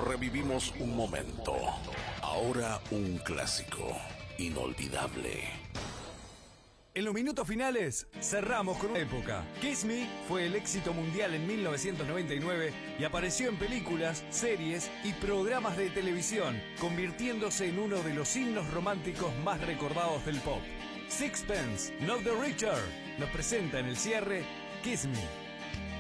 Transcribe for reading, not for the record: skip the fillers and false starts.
Revivimos un momento. Ahora un clásico inolvidable. En los minutos finales, cerramos con una época. Kiss Me fue el éxito mundial en 1999 y apareció en películas, series y programas de televisión, convirtiéndose en uno de los himnos románticos más recordados del pop. Sixpence, Not the Richer, nos presenta en el cierre Kiss Me.